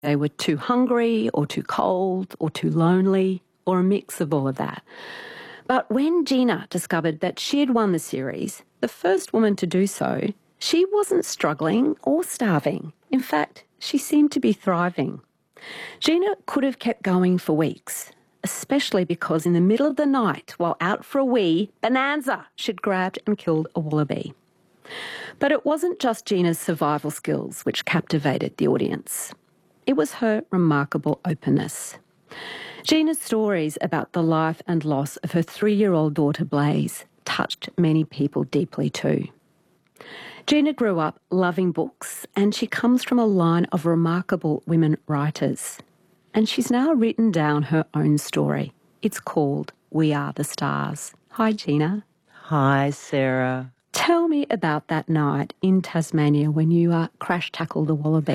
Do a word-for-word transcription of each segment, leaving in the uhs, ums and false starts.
They were too hungry or too cold or too lonely or a mix of all of that. But when Gina discovered that she had won the series, the first woman to do so, she wasn't struggling or starving. In fact, she seemed to be thriving. Gina could have kept going for weeks, especially because in the middle of the night, while out for a wee, Bonanza, she'd grabbed and killed a wallaby. But it wasn't just Gina's survival skills which captivated the audience. It was her remarkable openness. Gina's stories about the life and loss of her three-year-old daughter Blaze touched many people deeply too. Gina grew up loving books, and she comes from a line of remarkable women writers. And she's now written down her own story. It's called We Are the Stars. Hi, Gina. Hi, Sarah. Tell me about that night in Tasmania when you uh, crash-tackled a wallaby.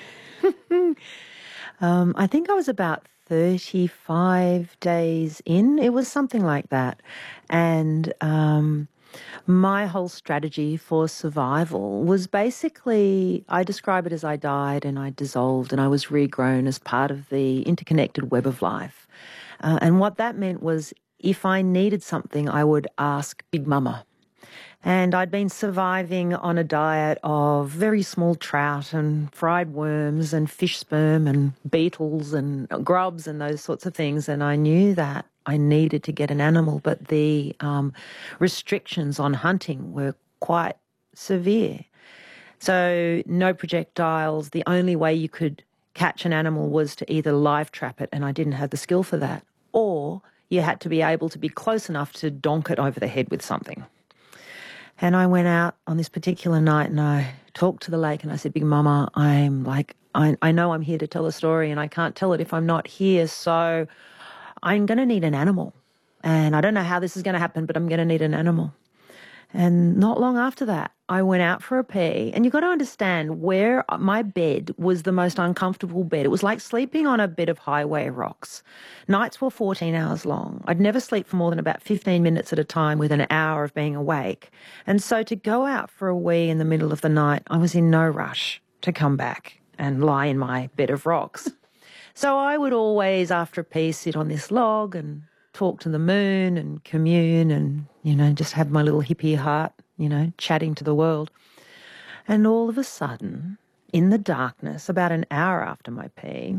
um, I think I was about thirty-five days in. It was something like that. And um, my whole strategy for survival was basically, I describe it as I died and I dissolved and I was regrown as part of the interconnected web of life. Uh, and what that meant was if I needed something, I would ask Big Mama. And I'd been surviving on a diet of very small trout and fried worms and fish sperm and beetles and grubs and those sorts of things. And I knew that I needed to get an animal, but the um, restrictions on hunting were quite severe. So no projectiles. The only way you could catch an animal was to either live trap it, and I didn't have the skill for that, or you had to be able to be close enough to donk it over the head with something. And I went out on this particular night and I talked to the lake and I said, Big Mama, I'm like, I, I know I'm here to tell a story and I can't tell it if I'm not here, so I'm going to need an animal. And I don't know how this is going to happen, but I'm going to need an animal. And not long after that, I went out for a pee. And you've got to understand where my bed was the most uncomfortable bed. It was like sleeping on a bed of highway rocks. Nights were fourteen hours long. I'd never sleep for more than about fifteen minutes at a time with an hour of being awake. And so to go out for a wee in the middle of the night, I was in no rush to come back and lie in my bed of rocks. So I would always, after a pee, sit on this log and talk to the moon and commune and, you know, just have my little hippie heart, you know, chatting to the world. And all of a sudden, in the darkness, about an hour after my pee,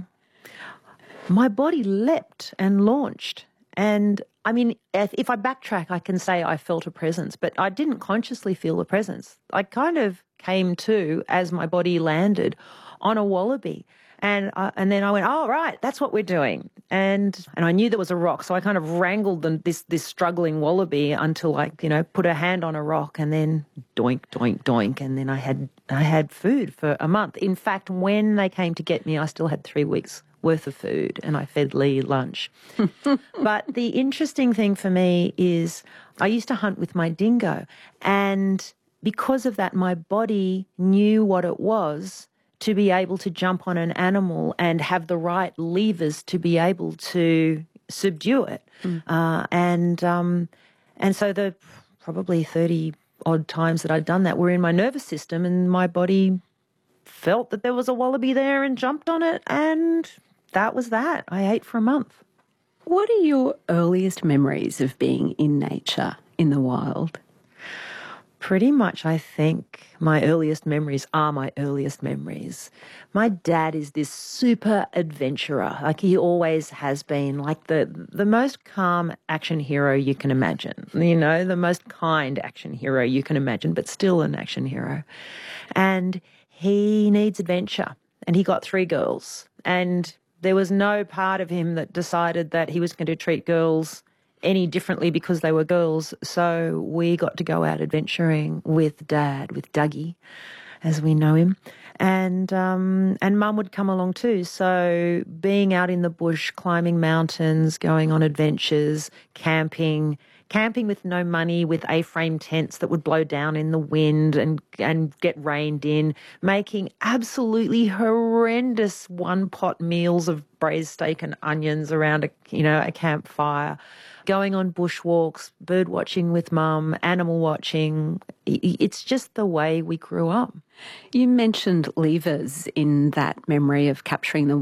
my body leapt and launched. And, I mean, if I backtrack, I can say I felt a presence, but I didn't consciously feel the presence. I kind of came to, as my body landed, on a wallaby. And uh, and then I went, oh, right, that's what we're doing. And and I knew there was a rock, so I kind of wrangled the, this this struggling wallaby until I, you know, put a hand on a rock and then doink, doink, doink. And then I had I had food for a month. In fact, when they came to get me, I still had three weeks worth of food and I fed Lee lunch. But the interesting thing for me is I used to hunt with my dingo. And because of that, my body knew what it was to be able to jump on an animal and have the right levers to be able to subdue it. Mm. Uh, and um, and so the probably thirty odd times that I'd done that were in my nervous system, and my body felt that there was a wallaby there and jumped on it, and that was that. I ate for a month. What are your earliest memories of being in nature, in the wild? Pretty much, I think my earliest memories are my earliest memories. My dad is this super adventurer, like he always has been, like the the most calm action hero you can imagine, you know, the most kind action hero you can imagine, but still an action hero. And he needs adventure, and he got three girls, and there was no part of him that decided that he was going to treat girls any differently because they were girls. So we got to go out adventuring with Dad, with Dougie, as we know him. And um, and Mum would come along too. So being out in the bush, climbing mountains, going on adventures, camping, camping with no money, with A-frame tents that would blow down in the wind and and get rained in, making absolutely horrendous one-pot meals of braised steak and onions around a you know a campfire, going on bushwalks, bird watching with mum, animal watching. It's just the way we grew up. You mentioned levers in that memory of capturing the